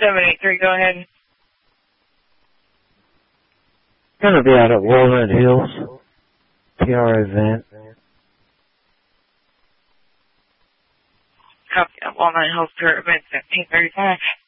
783, go ahead. Gonna be out at Walnut Hills. PRO van. Copy. Walnut Hills, PRO event 1735.